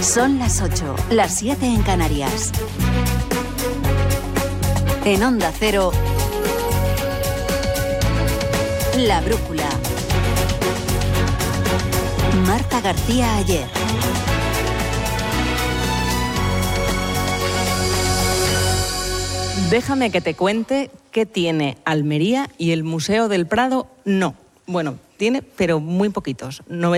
Son las 8, las 7 en Canarias. En Onda Cero, La Brújula. Marta García Ayer. Déjame que te cuente qué tiene Almería y el Museo del Prado no. Bueno, tiene, pero muy poquitos.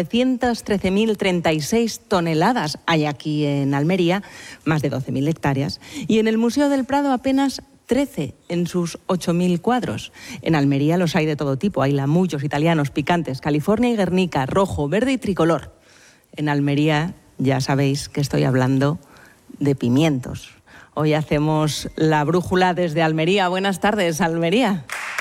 913.036 toneladas hay aquí en Almería, más de 12.000 hectáreas. Y en el Museo del Prado apenas 13 en sus 8.000 cuadros. En Almería los hay de todo tipo. Hay lamullos, italianos, picantes, California y Guernica, rojo, verde y tricolor. En Almería ya sabéis que estoy hablando de pimientos. Hoy hacemos la brújula desde Almería. Buenas tardes, Almería.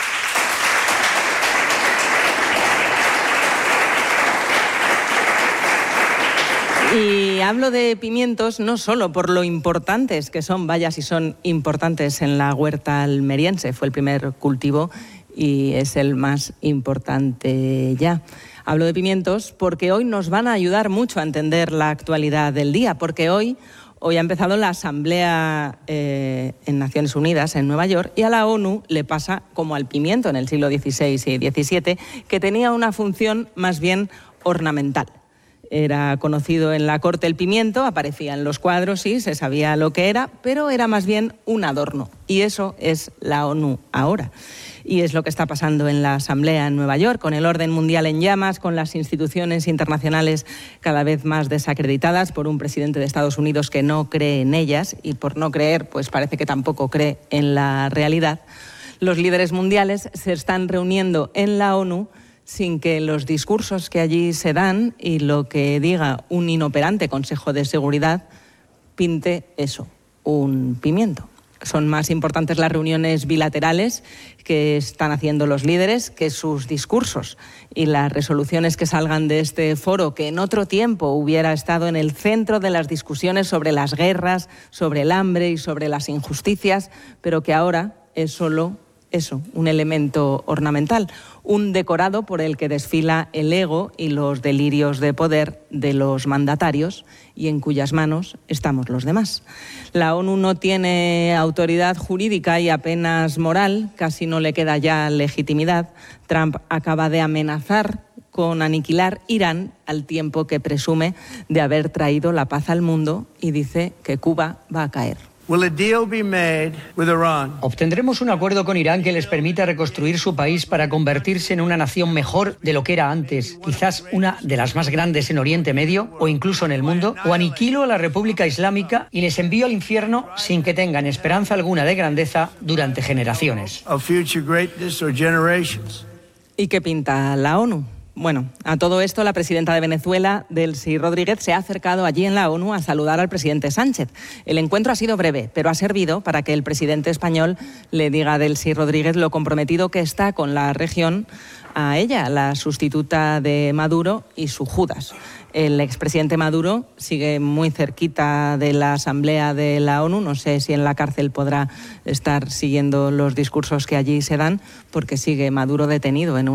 Y hablo de pimientos no solo por lo importantes que son, vaya si son importantes en la huerta almeriense. Fue el primer cultivo y es el más importante ya. Hablo de pimientos porque hoy nos van a ayudar mucho a entender la actualidad del día, porque hoy ha empezado la Asamblea en Naciones Unidas en Nueva York y a la ONU le pasa como al pimiento en el siglo XVI y XVII, que tenía una función más bien ornamental. Era conocido en la corte el pimiento, aparecía en los cuadros, sí, se sabía lo que era, pero era más bien un adorno. Y eso es la ONU ahora. Y es lo que está pasando en la Asamblea en Nueva York, con el orden mundial en llamas, con las instituciones internacionales cada vez más desacreditadas por un presidente de Estados Unidos que no cree en ellas y por no creer, pues parece que tampoco cree en la realidad. Los líderes mundiales se están reuniendo en la ONU sin que los discursos que allí se dan y lo que diga un inoperante Consejo de Seguridad pinte eso, un pimiento. Son más importantes las reuniones bilaterales que están haciendo los líderes que sus discursos y las resoluciones que salgan de este foro, que en otro tiempo hubiera estado en el centro de las discusiones sobre las guerras, sobre el hambre y sobre las injusticias, pero que ahora es solo eso, un elemento ornamental, un decorado por el que desfila el ego y los delirios de poder de los mandatarios y en cuyas manos estamos los demás. La ONU no tiene autoridad jurídica y apenas moral, casi no le queda ya legitimidad. Trump acaba de amenazar con aniquilar Irán al tiempo que presume de haber traído la paz al mundo y dice que Cuba va a caer. ¿Obtendremos un acuerdo con Irán que les permita reconstruir su país para convertirse en una nación mejor de lo que era antes, quizás una de las más grandes en Oriente Medio o incluso en el mundo? ¿O aniquilo a la República Islámica y les envío al infierno sin que tengan esperanza alguna de grandeza durante generaciones? ¿Y qué pinta la ONU? Bueno, a todo esto la presidenta de Venezuela, Delcy Rodríguez, se ha acercado allí en la ONU a saludar al presidente Sánchez. El encuentro ha sido breve, pero ha servido para que el presidente español le diga a Delcy Rodríguez lo comprometido que está con la región, a ella, la sustituta de Maduro y su Judas. El expresidente Maduro sigue muy cerquita de la Asamblea de la ONU. No sé si en la cárcel podrá estar siguiendo los discursos que allí se dan, porque sigue Maduro detenido en un